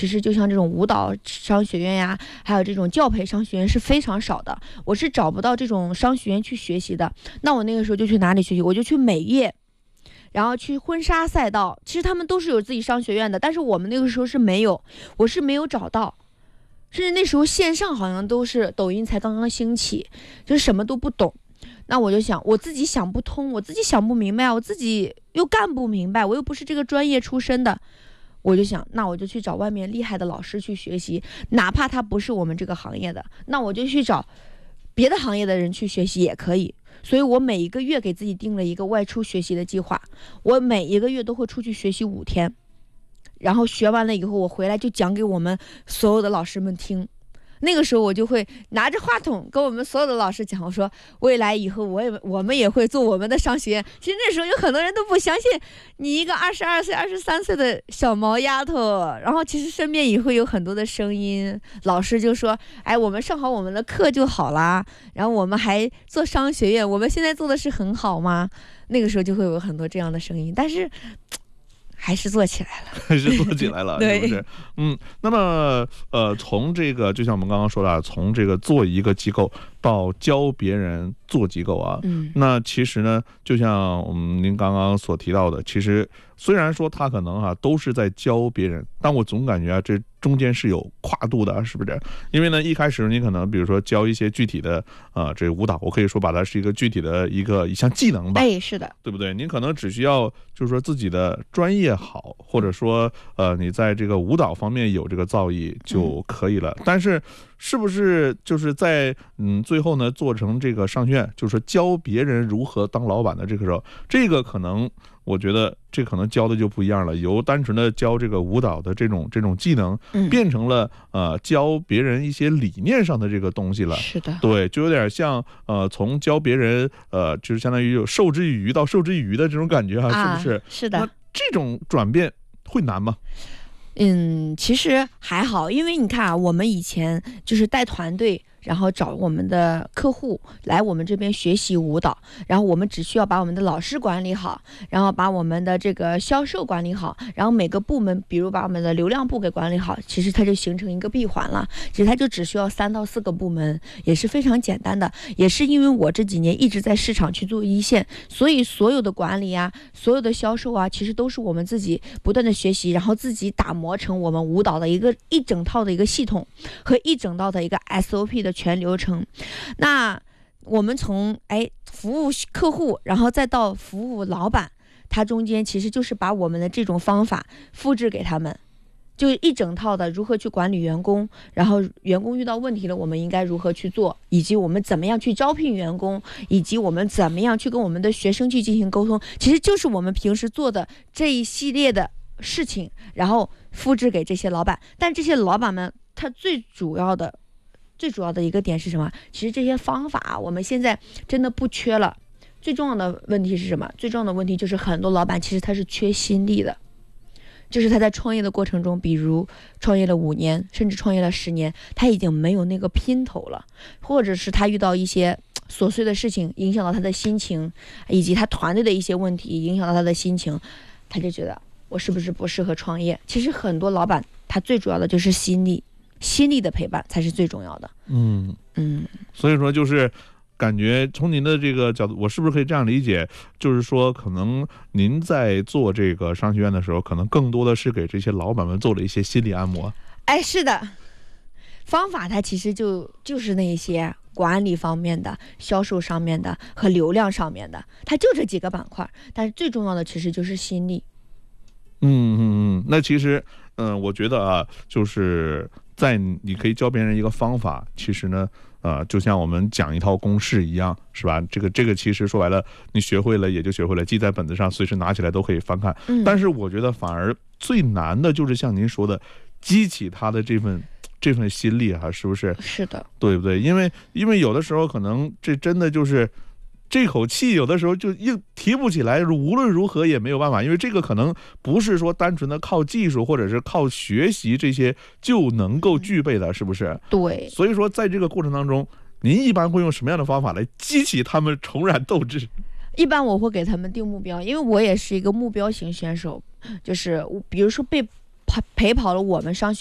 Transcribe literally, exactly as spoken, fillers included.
其实就像这种舞蹈商学院呀，还有这种教培商学院是非常少的，我是找不到这种商学院去学习的。那我那个时候就去哪里学习？我就去美业，然后去婚纱赛道，其实他们都是有自己商学院的，但是我们那个时候是没有，我是没有找到。甚至那时候线上好像都是抖音才刚刚兴起，就是什么都不懂。那我就想，我自己想不通，我自己想不明白，我自己又干不明白，我又不是这个专业出身的，我就想，那我就去找外面厉害的老师去学习，哪怕他不是我们这个行业的，那我就去找别的行业的人去学习也可以。所以我每一个月给自己定了一个外出学习的计划，我每一个月都会出去学习五天，然后学完了以后，我回来就讲给我们所有的老师们听。那个时候我就会拿着话筒跟我们所有的老师讲，我说未来以后我也我们也会做我们的商学院。其实那时候有很多人都不相信你一个二十二岁二十三岁的小毛丫头，然后其实身边也会有很多的声音，老师就说，哎，我们上好我们的课就好啦，然后我们还做商学院，我们现在做的是很好吗？那个时候就会有很多这样的声音，但是还是做起来了， 还是做起来了，是不是？嗯，那么呃，从这个就像我们刚刚说的，从这个做一个机构到教别人做机构啊， 嗯， 那其实呢，就像我们您刚刚所提到的，其实虽然说他可能啊都是在教别人，但我总感觉啊这中间是有跨度的，是不是？因为呢，一开始你可能比如说教一些具体的呃这舞蹈，我可以说把它是一个具体的一个一项技能吧， 哎，是的， 对不对？您可能只需要就是说自己的专业好，或者说呃你在这个舞蹈方面有这个造诣就可以了。嗯、但是是不是就是在嗯最后呢做成这个商学院，就是说教别人如何当老板的这个时候，这个可能我觉得这可能教的就不一样了，由单纯的教这个舞蹈的这种这种技能，变成了呃教别人一些理念上的这个东西了。 是的， 对，就有点像呃从教别人呃就是相当于有授之以鱼到授之以渔的这种感觉啊， 啊是不是？ 是的。 那这种转变会难吗？ 嗯，其实还好，因为你看啊，我们以前就是带团队，然后找我们的客户来我们这边学习舞蹈，然后我们只需要把我们的老师管理好，然后把我们的这个销售管理好，然后每个部门，比如把我们的流量部给管理好，其实它就形成一个闭环了。其实它就只需要三到四个部门，也是非常简单的。也是因为我这几年一直在市场去做一线，所以所有的管理啊，所有的销售啊，其实都是我们自己不断的学习，然后自己打磨成我们舞蹈的一个一整套的一个系统和一整套的一个 S O P 的全流程。那我们从哎服务客户，然后再到服务老板，它中间其实就是把我们的这种方法复制给他们，就一整套的如何去管理员工，然后员工遇到问题了我们应该如何去做，以及我们怎么样去招聘员工，以及我们怎么样去跟我们的学生去进行沟通，其实就是我们平时做的这一系列的事情，然后复制给这些老板。但这些老板们他最主要的最主要的一个点是什么？其实这些方法我们现在真的不缺了。最重要的问题是什么？最重要的问题就是很多老板其实他是缺心力的，就是他在创业的过程中，比如创业了五年甚至创业了十年，他已经没有那个拼头了，或者是他遇到一些琐碎的事情影响到他的心情，以及他团队的一些问题影响到他的心情，他就觉得我是不是不适合创业。其实很多老板他最主要的就是心力，心力的陪伴才是最重要的。 嗯嗯，所以说就是感觉从您的这个角度，我是不是可以这样理解，就是说可能您在做这个商学院的时候，可能更多的是给这些老板们做了一些心理按摩。 哎，是的，方法它其实就就是那些管理方面的、销售上面的和流量上面的，它就这几个板块，但是最重要的其实就是心力。 嗯嗯嗯，那其实嗯，我觉得啊，就是在你可以教别人一个方法，其实呢呃，就像我们讲一套公式一样，是吧？这个这个其实说白了，你学会了也就学会了，记在本子上，随时拿起来都可以翻看。嗯、但是我觉得反而最难的就是像您说的，激起他的这份这份心力啊，是不是？ 是的， 对不对？因为因为有的时候可能这真的就是这口气，有的时候就硬提不起来，无论如何也没有办法，因为这个可能不是说单纯的靠技术或者是靠学习这些就能够具备的，是不是？ 对。 所以说在这个过程当中，您一般会用什么样的方法来激起他们重燃斗志？ 一般我会给他们定目标，因为我也是一个目标型选手，就是比如说被陪跑了我们商学